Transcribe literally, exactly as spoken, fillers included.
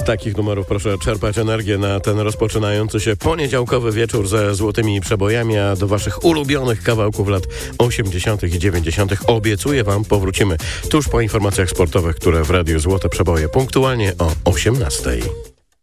takich numerów proszę czerpać energię na ten rozpoczynający się poniedziałkowy wieczór ze złotymi przebojami, a do waszych ulubionych kawałków lat osiemdziesiątych i dziewięćdziesiątych obiecuję wam, powrócimy tuż po informacjach sportowych, które w Radiu Złote Przeboje punktualnie o osiemnastej.